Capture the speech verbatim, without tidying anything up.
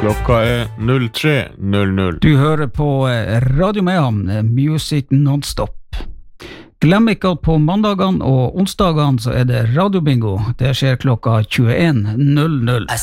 Klokka er null tre null null. Du hører på Radio Mayhem, Music Non-Stop. Glem ikke at på mandagene og onsdagene så er det radiobingo. Det skjer klokka tjueen null null.